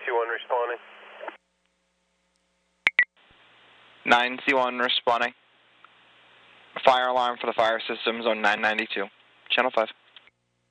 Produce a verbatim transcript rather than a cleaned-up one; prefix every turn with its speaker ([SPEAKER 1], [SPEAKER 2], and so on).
[SPEAKER 1] C one responding.
[SPEAKER 2] nine C one responding. Fire alarm for the fire systems on nine ninety-two. Channel five.